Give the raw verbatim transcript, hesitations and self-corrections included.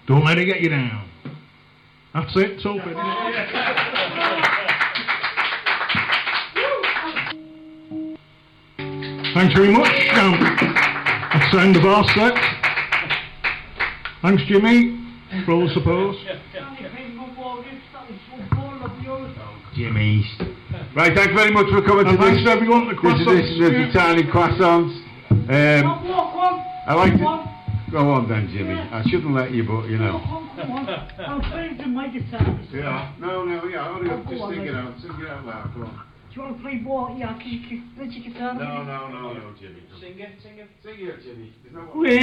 Don't let it get you down. That's it, so finished. Thanks very much. Um, that's the end of our set. Thanks, Jimmy, for all the support. Jimmy's. Right, thanks very much for coming And to thanks this, to everyone at the this edition of the croissants. Tiny Croissants. Um, I like to... Go on then, Jimmy. I shouldn't let you, but you know. I'm playing to my guitar. Yeah. No, no, yeah, hurry up, just sing it out. Sing it out loud, come on. Do you want to play ball? Yeah, can you play your guitar? No, no, no, no, Jimmy. Sing it, sing it. Sing it, Jimmy. There's no... Wait.